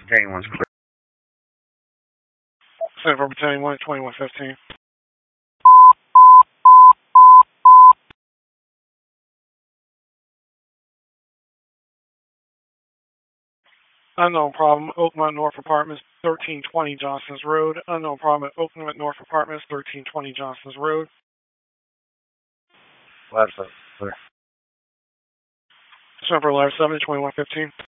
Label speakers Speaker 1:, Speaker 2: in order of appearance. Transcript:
Speaker 1: Battalion 1's clear.
Speaker 2: Center for Battalion 1 at 2115. Unknown problem, Oakmont North Apartments, 1320 Johnson's Road. Unknown problem at Oakmont North Apartments, 1320 Johnson's Road.
Speaker 1: Lab 7, clear.
Speaker 2: Center for Lab 7 at 2115.